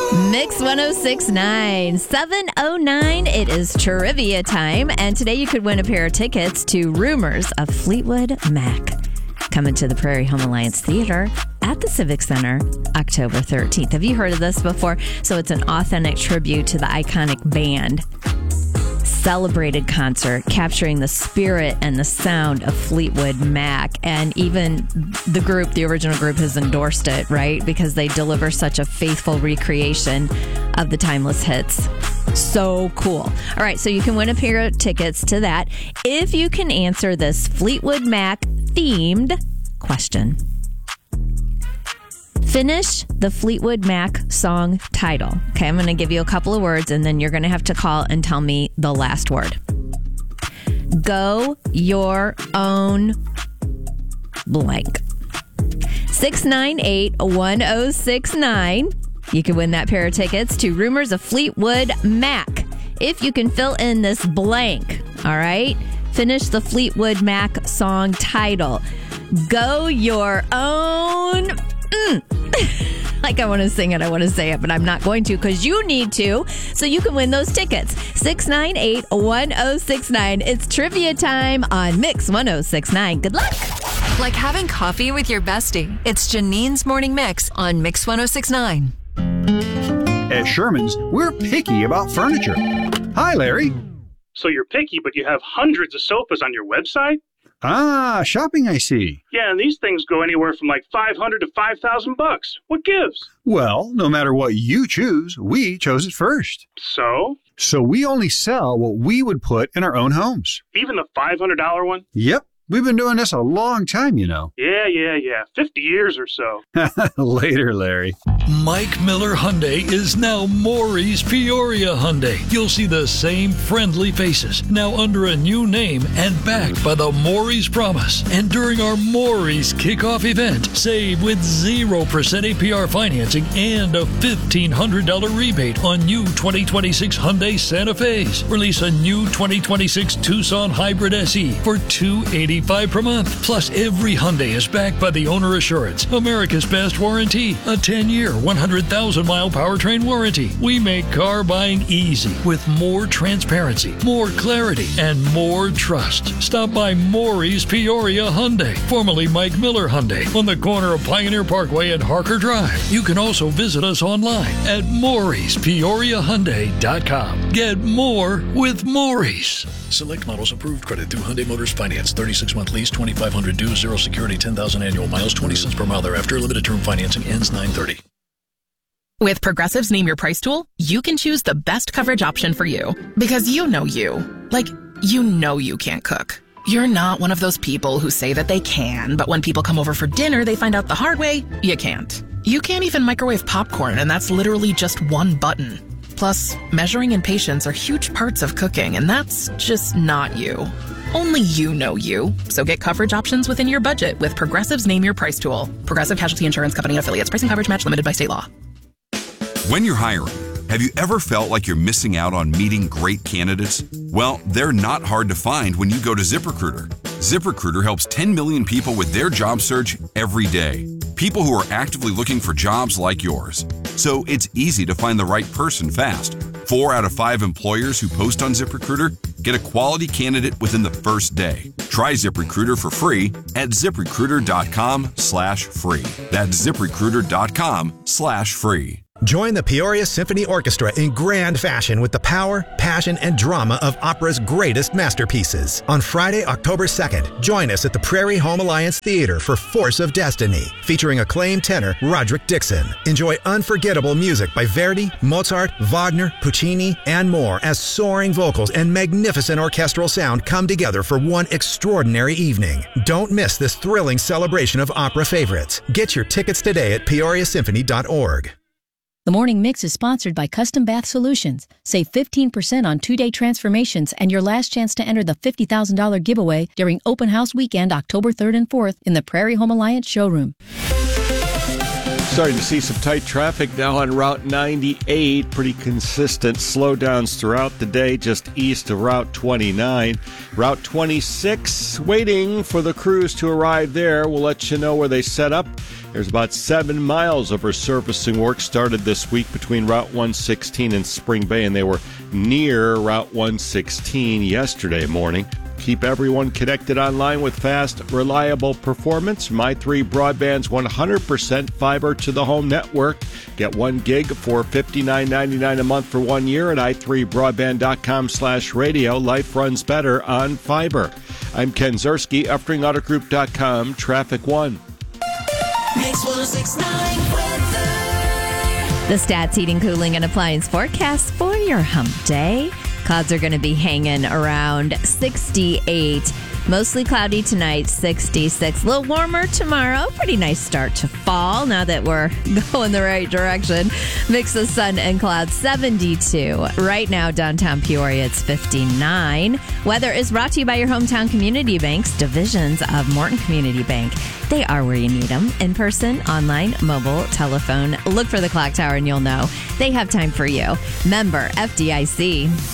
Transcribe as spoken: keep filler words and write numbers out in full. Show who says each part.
Speaker 1: Mix one oh six point nine, seven oh nine. It is trivia time, and today you could win a pair of tickets to Rumors of Fleetwood Mac. Coming to the Prairie Home Alliance Theater at the Civic Center, October thirteenth. Have you heard of this before? So it's an authentic tribute to the iconic band. Celebrated concert capturing the spirit and the sound of Fleetwood Mac. And even the group, the original group, has endorsed it, right? Because they deliver such a faithful recreation of the timeless hits. So cool. All right, so you can win a pair of tickets to that if you can answer this Fleetwood Mac themed question. Finish the Fleetwood Mac song title. Okay, I'm going to give you a couple of words, and then you're going to have to call and tell me the last word. Go your own blank. six nine eight, one oh six nine. You can win that pair of tickets to Rumors of Fleetwood Mac if you can fill in this blank. All right? Finish the Fleetwood Mac song title. Go your own... Mm. Like I want to sing it, I want to say it, but I'm not going to because you need to, so you can win those tickets. six nine eight, one oh six nine. It's trivia time on Mix one oh six point nine. Good luck.
Speaker 2: Like having coffee with your bestie. It's Janine's Morning Mix on Mix one oh six point nine.
Speaker 3: At Sherman's, we're picky about furniture. Hi, Larry.
Speaker 4: So you're picky, but you have hundreds of sofas on your website?
Speaker 3: Ah, shopping, I see.
Speaker 4: Yeah, and these things go anywhere from like five hundred to five thousand bucks. What gives?
Speaker 3: Well, no matter what you choose, we chose it first.
Speaker 4: So?
Speaker 3: So we only sell what we would put in our own homes.
Speaker 4: Even the five hundred dollars one?
Speaker 3: Yep. We've been doing this a long time, you know.
Speaker 4: Yeah, yeah, yeah. fifty years or so.
Speaker 3: Later, Larry.
Speaker 5: Mike Miller Hyundai is now Maury's Peoria Hyundai. You'll see the same friendly faces, now under a new name and backed by the Maury's Promise. And during our Maury's kickoff event, save with zero percent A P R financing and a fifteen hundred dollars rebate on new twenty twenty-six Hyundai Santa Fe's. Release a new twenty twenty-six Tucson Hybrid S E for two hundred eighty dollars per month. Plus, every Hyundai is backed by the Owner Assurance, America's best warranty, a ten-year, one hundred thousand mile powertrain warranty. We make car buying easy with more transparency, more clarity, and more trust. Stop by Maury's Peoria Hyundai, formerly Mike Miller Hyundai, on the corner of Pioneer Parkway and Harker Drive. You can also visit us online at Maury's Peoria Hyundai dot com. Get more with Maury's.
Speaker 6: Select models approved credit through Hyundai Motors Finance. thirty-six month lease, twenty-five hundred due, zero security, ten thousand annual miles, twenty cents per mile thereafter. Limited term financing ends nine thirty.
Speaker 7: With Progressive's Name Your Price tool, you can choose the best coverage option for you. Because you know you. Like, you know you can't cook. You're not one of those people who say that they can, but when people come over for dinner, they find out the hard way, you can't. You can't even microwave popcorn, and that's literally just one button. Plus, measuring and patience are huge parts of cooking, and that's just not you. Only you know you. So get coverage options within your budget with Progressive's Name Your Price tool. Progressive Casualty Insurance Company and affiliates. Pricing coverage match limited by state law.
Speaker 8: When you're hiring, have you ever felt like you're missing out on meeting great candidates? Well, they're not hard to find when you go to ZipRecruiter. ZipRecruiter helps ten million people with their job search every day. People who are actively looking for jobs like yours. So it's easy to find the right person fast. Four out of five employers who post on ZipRecruiter get a quality candidate within the first day. Try ZipRecruiter for free at ZipRecruiter.com slash free. That's ZipRecruiter.com slash free.
Speaker 9: Join the Peoria Symphony Orchestra in grand fashion with the power, passion, and drama of opera's greatest masterpieces. On Friday, October second, join us at the Prairie Home Alliance Theater for Force of Destiny, featuring acclaimed tenor Roderick Dixon. Enjoy unforgettable music by Verdi, Mozart, Wagner, Puccini, and more as soaring vocals and magnificent orchestral sound come together for one extraordinary evening. Don't miss this thrilling celebration of opera favorites. Get your tickets today at peoria symphony dot org.
Speaker 10: The Morning Mix is sponsored by Custom Bath Solutions. Save fifteen percent on two-day transformations and your last chance to enter the fifty thousand dollars giveaway during Open House Weekend, October third and fourth in the Prairie Home Alliance showroom.
Speaker 11: Starting to see some tight traffic now on Route ninety-eight. Pretty consistent slowdowns throughout the day just east of Route twenty-nine. Route twenty-six, waiting for the crews to arrive there. We'll let you know where they set up There's about seven miles of resurfacing work started this week between Route one sixteen and Spring Bay, and they were near Route one sixteen yesterday morning. Keep everyone connected online with fast, reliable performance. My three Broadband's one hundred percent fiber to the home network. Get one gig for fifty-nine ninety-nine a month for one year at i three broadband dot com slash radio. Life runs better on fiber. I'm Ken Zerski, Effring Auto Group dot com, Traffic One.
Speaker 12: Mix one oh six point nine weather.
Speaker 1: The Stats Heating, Cooling, and Appliance forecast for your hump day. Clouds are going to be hanging around sixty-eight. Mostly cloudy tonight, sixty-six. A little warmer tomorrow. Pretty nice start to fall now that we're going the right direction. Mix of sun and clouds, seventy-two. Right now, downtown Peoria, it's fifty-nine. Weather is brought to you by your hometown community banks, divisions of Morton Community Bank. They are where you need them. In person, online, mobile, telephone. Look for the clock tower and you'll know. They have time for you. Member F D I C.